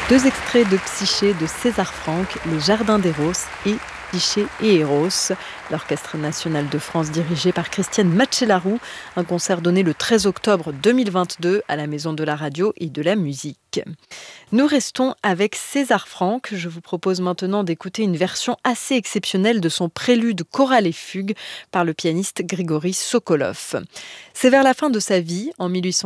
Deux extraits de Psyché de César Franck, Les Jardins d'Eros et Psyché et Eros, l'Orchestre national de France dirigé par Christiane Matchelarou, un concert donné le 13 octobre 2022 à la Maison de la Radio et de la Musique. Nous restons avec César Franck. Je vous propose maintenant d'écouter une version assez exceptionnelle de son prélude chorale et fugue par le pianiste Grigory Sokolov. C'est vers la fin de sa vie, en 1800